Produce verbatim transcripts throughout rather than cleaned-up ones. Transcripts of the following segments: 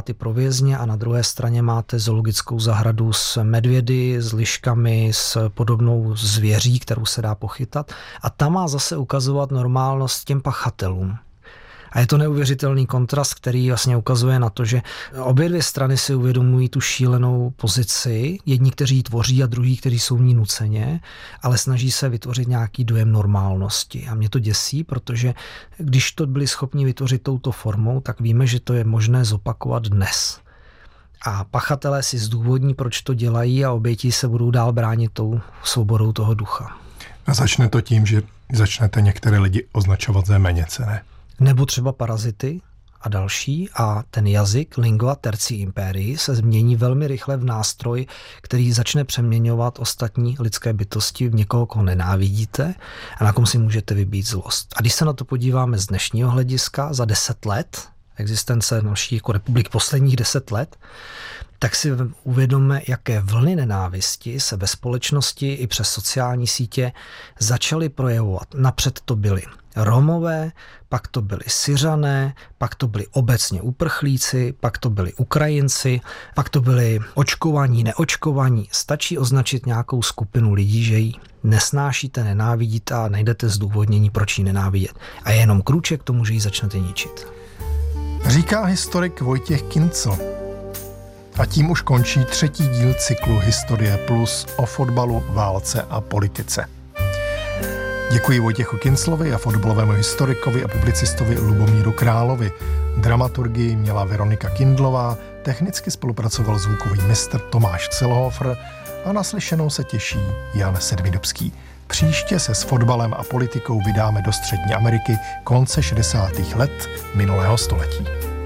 plakáty pro vězně a na druhé straně máte zoologickou zahradu s medvědy, s liškami, s podobnou zvěří, kterou se dá pochytat. A ta má zase ukazovat normálnost těm pachatelům. A je to neuvěřitelný kontrast, který vlastně ukazuje na to, že obě dvě strany si uvědomují tu šílenou pozici, jedni, kteří ji tvoří a druhý, kteří jsou v ní nuceně, ale snaží se vytvořit nějaký dojem normálnosti. A mě to děsí, protože když to byli schopni vytvořit touto formou, tak víme, že to je možné zopakovat dnes. A pachatelé si zdůvodní, proč to dělají a oběti se budou dál bránit tou svobodou toho ducha. A začne to tím, že začnete některé lidi označovat za méněce, ne? Nebo třeba parazity a další a ten jazyk, lingua tertii imperii, se změní velmi rychle v nástroj, který začne přeměňovat ostatní lidské bytosti v někoho, koho nenávidíte a na kom si můžete vybít zlost. A když se na to podíváme z dnešního hlediska za deset let, existence naší jako republik posledních deset let, tak si uvědomme, jaké vlny nenávisti se ve společnosti i přes sociální sítě začaly projevovat. Napřed to byly Romové, pak to byli Syřané, pak to byli obecně uprchlíci, pak to byli Ukrajinci, pak to byli očkovaní, neočkovaní. Stačí označit nějakou skupinu lidí, že ji nesnášíte, nenávidíte a najdete zdůvodnění, proč ji nenávidět. A je jenom krůček k tomu, že ji začnete ničit. Říká historik Vojtěch Kincl. A tím už končí třetí díl cyklu Historie Plus o fotbalu, válce a politice. Děkuji Vojtěchu Kinclovi a fotbalovému historikovi a publicistovi Lubomíru Královi. Dramaturgii měla Veronika Kindlová, technicky spolupracoval zvukový mistr Tomáš Celhofer a na slyšenou se těší Jan Sedmidobský. Příště se s fotbalem a politikou vydáme do Střední Ameriky konce šedesátých let minulého století.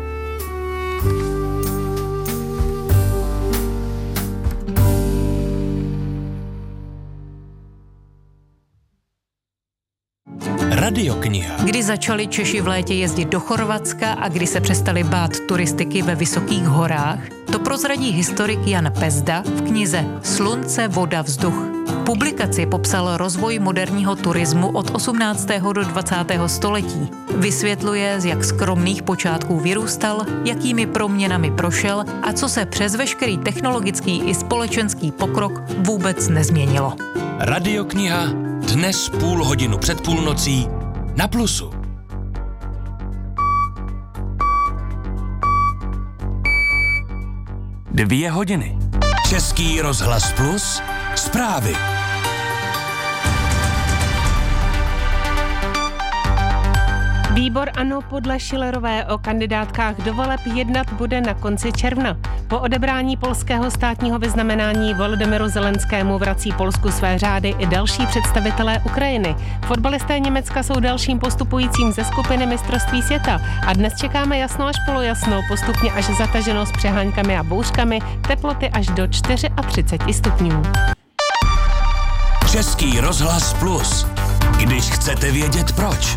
Radiokniha. Kdy začali Češi v létě jezdit do Chorvatska a kdy se přestali bát turistiky ve vysokých horách, to prozradí historik Jan Pezda v knize Slunce, voda, vzduch. V publikaci popsal rozvoj moderního turismu od osmnáctého do dvacátého století. Vysvětluje, z jak skromných počátků vyrůstal, jakými proměnami prošel a co se přes veškerý technologický i společenský pokrok vůbec nezměnilo. Radiokniha dnes půl hodinu před půlnocí na Plusu. Dvě hodiny. Český rozhlas Plus. Zprávy. Výbor ANO podle Schillerové o kandidátkách do voleb jednat bude na konci června. Po odebrání polského státního vyznamenání Volodymyru Zelenskému vrací Polsku své řády i další představitelé Ukrajiny. Fotbalisté Německa jsou dalším postupujícím ze skupiny mistrovství světa a dnes čekáme jasno až polojasno, postupně až zataženo s přeháňkami a bouřkami, teploty až do třicet čtyři stupňů. Český rozhlas Plus. Když chcete vědět proč.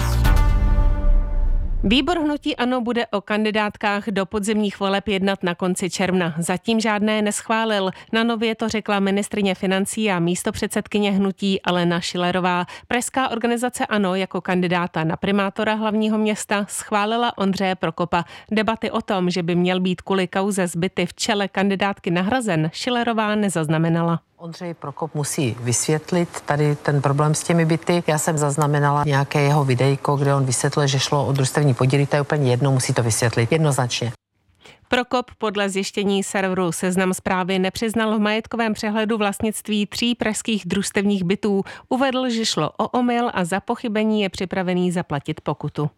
Výbor hnutí ANO bude o kandidátkách do podzimních voleb jednat na konci června. Zatím žádné neschválil. Na Nově to řekla ministryně financí a místopředsedkyně hnutí Alena Schillerová. Pražská organizace ANO jako kandidáta na primátora hlavního města schválila Ondřeje Prokopa. Debaty o tom, že by měl být kvůli kauze zbyty v čele kandidátky nahrazen, Schillerová nezaznamenala. Ondřej Prokop musí vysvětlit tady ten problém s těmi byty. Já jsem zaznamenala nějaké jeho videjko, kde on vysvětlil, že šlo o družstevní podíly, to je úplně jedno, musí to vysvětlit jednoznačně. Prokop podle zjištění serveru Seznam Zprávy nepřiznal v majetkovém přehledu vlastnictví tří pražských družstevních bytů. Uvedl, že šlo o omyl a za pochybení je připravený zaplatit pokutu.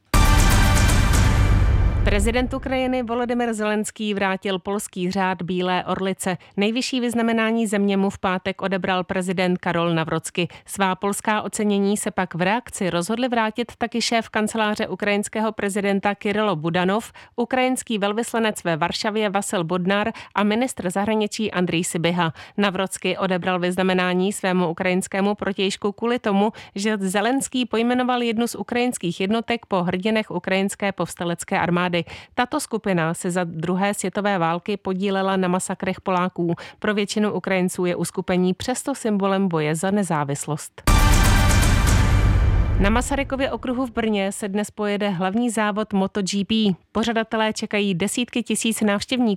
Prezident Ukrajiny Volodymyr Zelenský vrátil polský řád Bílé orlice. Nejvyšší vyznamenání země mu v pátek odebral prezident Karol Nawrocki. Svá polská ocenění se pak v reakci rozhodli vrátit taky šéf kanceláře ukrajinského prezidenta Kyrylo Budanov, ukrajinský velvyslanec ve Varšavě Vasil Bodnar a ministr zahraničí Andrej Sybiha. Nawrocki odebral vyznamenání svému ukrajinskému protějšku kvůli tomu, že Zelenský pojmenoval jednu z ukrajinských jednotek po hrdinech ukrajinské povstalecké armády. Tato skupina se za druhé světové války podílela na masakrech Poláků. Pro většinu Ukrajinců je uskupení přesto symbolem boje za nezávislost. Na Masarykově okruhu v Brně se dnes pojede hlavní závod MotoGP. Pořadatelé čekají desítky tisíc návštěvníků.